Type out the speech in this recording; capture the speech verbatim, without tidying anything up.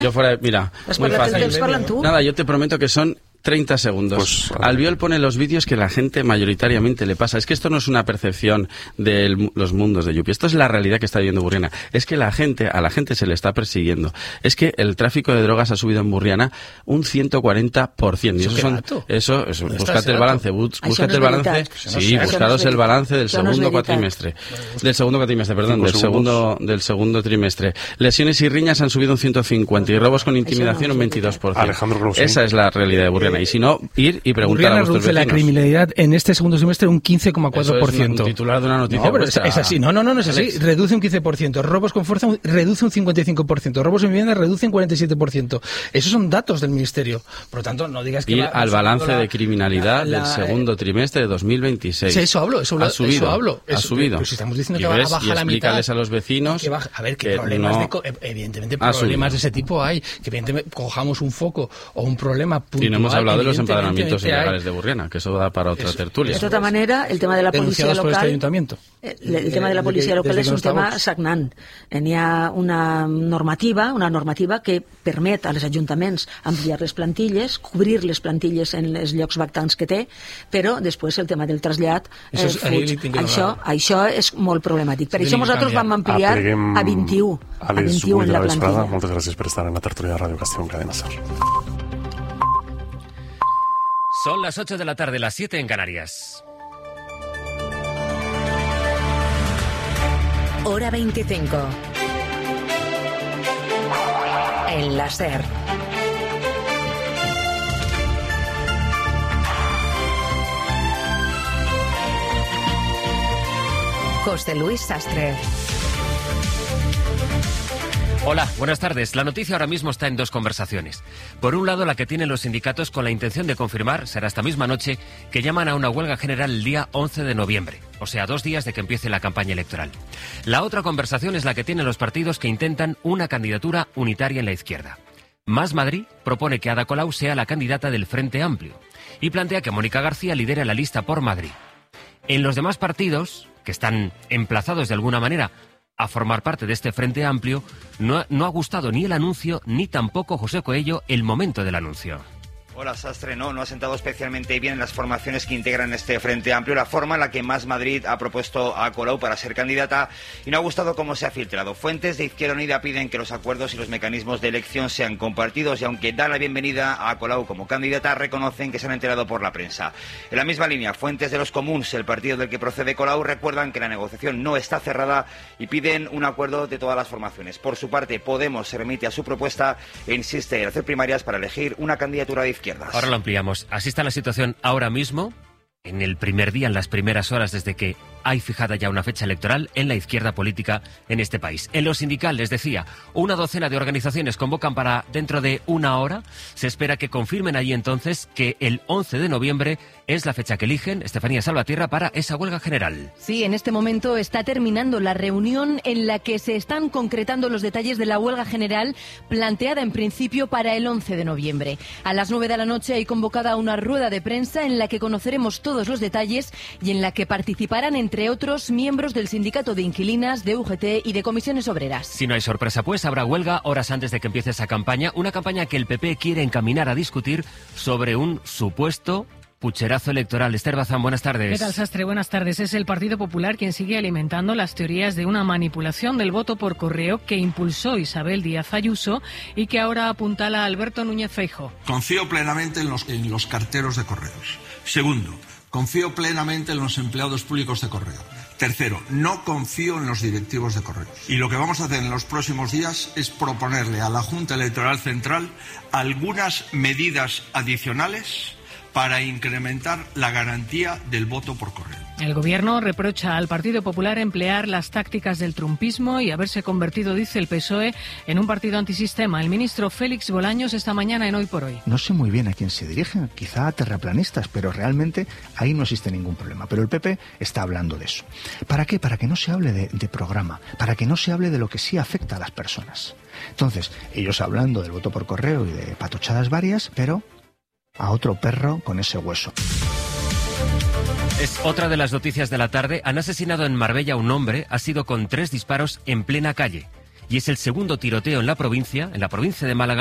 Yo fuera, mira, muy fácil. Nada, yo te prometo que son treinta segundos. Pues, Albiol pone los vídeos que la gente mayoritariamente le pasa. Es que esto no es una percepción de los mundos de Yupi. Esto es la realidad que está viviendo Burriana. Es que la gente, a la gente se le está persiguiendo. Es que el tráfico de drogas ha subido en Burriana un ciento cuarenta por ciento. Y eso son, eso, eso búscate el balance, bú, búscate el balance. Sí, buscaros el balance del segundo cuatrimestre. Del segundo cuatrimestre, perdón, del segundo, del segundo trimestre. Lesiones y riñas han subido un ciento cincuenta y robos con intimidación un veintidós por ciento. Alejandro Esa es la realidad de Burriana. Y si no, ir y preguntar Burriana a vuestros reduce vecinos. la criminalidad en este segundo semestre un quince coma cuatro por ciento. Eso es un titular de una noticia. No, pero es, es así. No, no, no, no es así. Alex. Reduce un quince por ciento. Robos con fuerza reduce un cincuenta y cinco por ciento. Robos en vivienda reduce un cuarenta y siete por ciento. Esos son datos del Ministerio. Por lo tanto, no digas que... Ir va, al balance la, de criminalidad la, la, la, del segundo trimestre de dos mil veintiséis. Sí, eso hablo. Eso, ha subido. Eso hablo. Ha eso, subido. Pero si estamos diciendo y que ves, va a bajar y la mitad. explícales a los vecinos... Que baja, a ver, ¿qué que problemas no de... Evidentemente, problemas de ese tipo hay. Que evidentemente cojamos un foco o un problema puntual. Y no hemos hablado de los empadronamientos ilegales de Burriana, que eso da para otra eso, tertulia. De tota manera, el tema de la policia local... Por este ayuntamiento. El, el tema de la policia local és un tema sagnant. N'hi ha una normativa, una normativa que permet als ajuntaments ampliar les plantilles, cobrir les plantilles en els llocs vacants que té, però després el tema del trasllat eh, fuig. Això, això és molt problemàtic. Per això nosaltres vam ampliar a vint-i-u, a vint-i-u en la plantilla. Moltes gràcies per estar en la tertulia de Ràdio Castelló en Cadena Ser. Son las ocho de la tarde, las siete en Canarias. Hora veinticinco. En la Ser. José Luis Sastre. Hola, buenas tardes. La noticia ahora mismo está en dos conversaciones. Por un lado, la que tienen los sindicatos con la intención de confirmar, será esta misma noche, que llaman a una huelga general el día once de noviembre, o sea, dos días de que empiece la campaña electoral. La otra conversación es la que tienen los partidos que intentan una candidatura unitaria en la izquierda. Más Madrid propone que Ada Colau sea la candidata del Frente Amplio y plantea que Mónica García lidere la lista por Madrid. En los demás partidos, que están emplazados de alguna manera a formar parte de este Frente Amplio, no, no ha gustado ni el anuncio, ni tampoco, José Coello, el momento del anuncio. Hola, Sastre. No, no ha sentado especialmente bien en las formaciones que integran este Frente Amplio la forma en la que Más Madrid ha propuesto a Colau para ser candidata y no ha gustado cómo se ha filtrado. Fuentes de Izquierda Unida piden que los acuerdos y los mecanismos de elección sean compartidos y aunque dan la bienvenida a Colau como candidata, reconocen que se han enterado por la prensa. En la misma línea, fuentes de los Comuns, el partido del que procede Colau, recuerdan que la negociación no está cerrada y piden un acuerdo de todas las formaciones. Por su parte, Podemos se remite a su propuesta e insiste en hacer primarias para elegir una candidatura de izquierdas. Ahora lo ampliamos. Así está la situación ahora mismo, en el primer día, en las primeras horas desde que hay fijada ya una fecha electoral en la izquierda política en este país. En lo sindical, les decía, una docena de organizaciones convocan para dentro de una hora. Se espera que confirmen ahí entonces que el once de noviembre es la fecha que eligen, Estefanía Salvatierra, para esa huelga general. Sí, en este momento está terminando la reunión en la que se están concretando los detalles de la huelga general planteada en principio para el once de noviembre. A las nueve de la noche hay convocada una rueda de prensa en la que conoceremos todos los detalles y en la que participarán en entre otros miembros del Sindicato de Inquilinas, de U G T y de Comisiones Obreras. Si no hay sorpresa, pues habrá huelga horas antes de que empiece esa campaña, una campaña que el P P quiere encaminar a discutir sobre un supuesto pucherazo electoral. Esther Bazán, buenas tardes. ¿Qué tal, Sastre? Buenas tardes. Es el Partido Popular quien sigue alimentando las teorías de una manipulación del voto por correo que impulsó Isabel Díaz Ayuso y que ahora apuntala a Alberto Núñez Feijóo. Confío plenamente en los, en los carteros de correos. Segundo, confío plenamente en los empleados públicos de correo. Tercero, no confío en los directivos de correos. Y lo que vamos a hacer en los próximos días es proponerle a la Junta Electoral Central algunas medidas adicionales para incrementar la garantía del voto por correo. El Gobierno reprocha al Partido Popular emplear las tácticas del trumpismo y haberse convertido, dice el P S O E, en un partido antisistema. El ministro Félix Bolaños esta mañana en Hoy por Hoy. No sé muy bien a quién se dirigen, quizá a terraplanistas, pero realmente ahí no existe ningún problema. Pero el P P está hablando de eso. ¿Para qué? Para que no se hable de, de programa, para que no se hable de lo que sí afecta a las personas. Entonces, ellos hablando del voto por correo y de patochadas varias, pero a otro perro con ese hueso. Es otra de las noticias de la tarde. Han asesinado en Marbella a un hombre, ha sido con tres disparos en plena calle. y es el segundo tiroteo en la provincia, en la provincia de Málaga,